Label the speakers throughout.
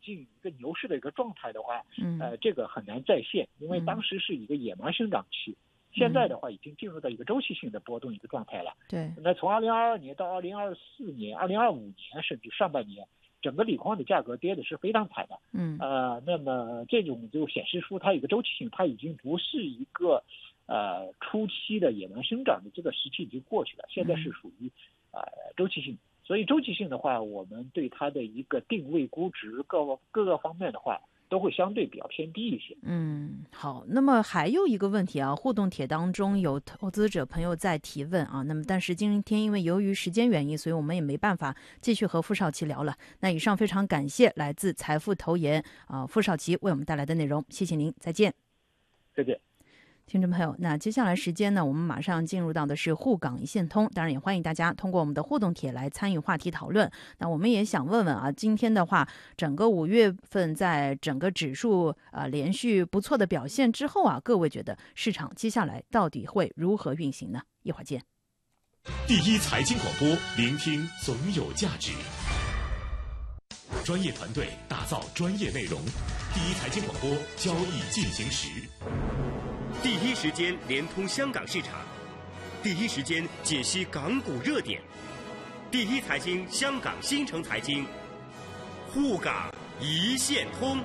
Speaker 1: 进一个牛市的一个状态的话，这个很难再现，因为当时是一个野蛮生长期，现在的话已经进入到一个周期性的波动一个状态了。
Speaker 2: 对，
Speaker 1: 那从2022年到2024年、2025年甚至上半年，整个锂矿的价格跌的是非常惨的。那么这种就显示出它有一个周期性，它已经不是一个初期的野蛮生长的这个时期已经过去了，现在是属于周期性。所以周期性的话，我们对它的一个定位、估值各个方面的话，都会相对比较偏低一些。
Speaker 2: 好，那么还有一个问题啊，互动帖当中有投资者朋友在提问啊，那么但是今天因为由于时间原因，所以我们也没办法继续和傅少奇聊了。那以上非常感谢来自财富投研傅少奇为我们带来的内容，谢谢您，再见。
Speaker 1: 再见。
Speaker 2: 听众朋友，那接下来时间呢，我们马上进入到的是沪港一线通，当然也欢迎大家通过我们的互动帖来参与话题讨论。那我们也想问问啊，今天的话，整个5月份在整个指数连续不错的表现之后啊，各位觉得市场接下来到底会如何运行呢？一会儿见。
Speaker 3: 第一财经广播，聆听总有价值。专业团队打造专业内容，第一财经广播，交易进行时。
Speaker 4: 第一时间连通香港市场，第一时间解析港股热点，第一财经香港新城财经，沪港一线通。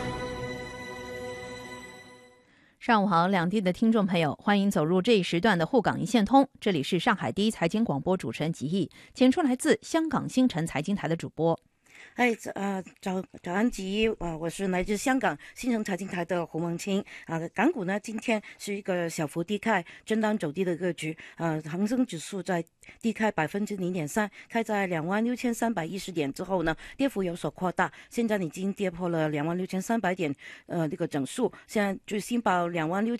Speaker 2: 上午好，两地的听众朋友，欢迎走入这一时段的沪港一线通，这里是上海第一财经广播主持人吉毅，请出来自香港新城财经台的主播。
Speaker 5: 早安吉，我是来自香港新城财经台的胡梦清。港股呢今天是一个小幅低开、震荡走低的格局。恒生指数在低开0.3%，开在26,310点之后呢，跌幅有所扩大，现在已经跌破了26,300点，这个整数现在最新报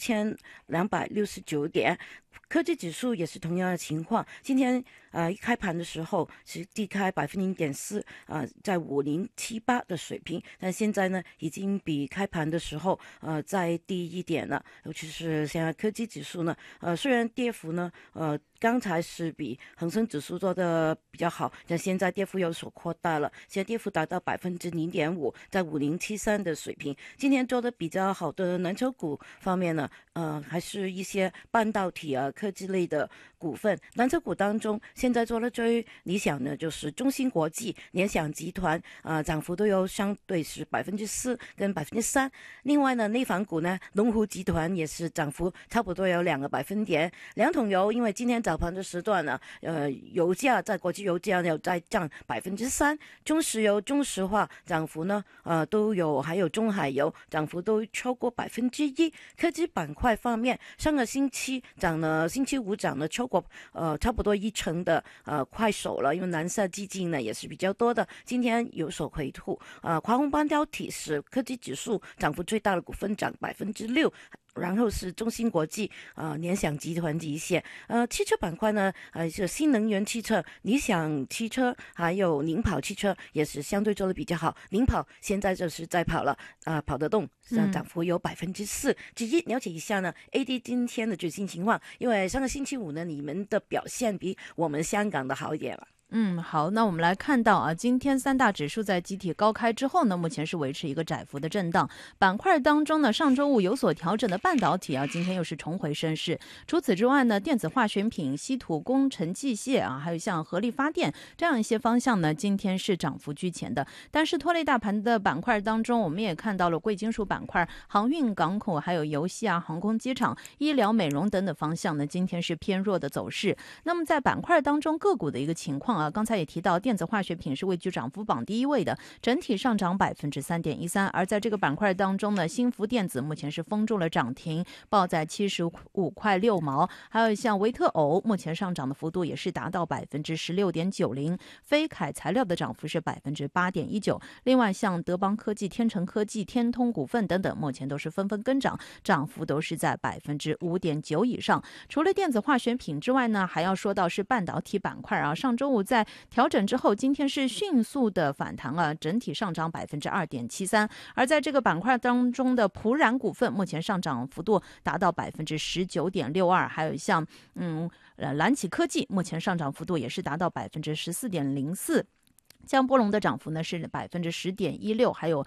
Speaker 5: 26,269点。科技指数也是同样的情况，今天一开盘的时候是低开0.4%，在5078的水平，但现在呢已经比开盘的时候再低一点了。尤其是现在科技指数呢，虽然跌幅呢刚才是比恒生指数做的比较好，但现在跌幅有所扩大了，现在跌幅达到0.5%，在5073的水平。今天做的比较好的蓝筹股方面呢，还是一些半导体科技类的股份。蓝筹股当中，现在做的最理想的就是中芯国际、联想集团，涨幅都有相对是4%跟3%。另外呢，内房股呢，龙湖集团也是涨幅差不多有2个百分点。两桶油，因为今天早盘的时段呢，油价在国际油价有在涨3%，中石油、中石化涨幅呢，都有，还有中海油涨幅都超过1%。科技板块方面，上个星期星期五涨了超过差不多1成的快手了，因为蓝色基金呢也是比较多的，今天有所回吐。华虹半导体是科技指数涨幅最大的股份，涨6%。然后是中芯国际、联想集团这一些。汽车板块呢，是新能源汽车、理想汽车还有领跑汽车也是相对做的比较好。领跑现在就是在跑了，跑得动，涨幅有4%。直接了解一下呢 AD 今天的最新情况，因为上个星期五呢，你们的表现比我们香港的好一点了。
Speaker 2: 好，那我们来看到今天三大指数在集体高开之后呢，目前是维持一个窄幅的震荡。板块当中呢，上周五有所调整的半导体今天又是重回升势。除此之外呢，电子化学品、稀土工程机械还有像合力发电这样一些方向呢，今天是涨幅居前的。但是拖累大盘的板块当中，我们也看到了贵金属板块、航运、港口还有油气航空、机场、医疗、美容等等方向呢，今天是偏弱的走势。那么在板块当中个股的一个情况刚才也提到，电子化学品是位居涨幅榜第一位的，整体上涨3.13%。而在这个板块当中呢，新福电子目前是封住了涨停，报在75块6毛。还有像维特偶，目前上涨的幅度也是达到16.90%。飞凯材料的涨幅是8.19%。另外像德邦科技、天成科技、天通股份等等，目前都是纷纷跟涨，涨幅都是在5.9%以上。除了电子化学品之外呢，还要说到是半导体板块上周五在调整之后，今天是迅速的反弹整体上涨2.73%。而在这个板块当中的普染股份，目前上涨幅度达到19.62%。还有像蓝启科技，目前上涨幅度也是达到14.04%。江波龙的涨幅呢是10.16%，还有